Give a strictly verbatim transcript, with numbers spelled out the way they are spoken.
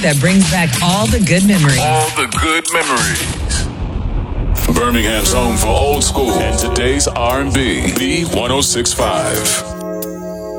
that brings back all the good memories. All the good memories. Birmingham's home for old school and today's R and B. The one oh six point five.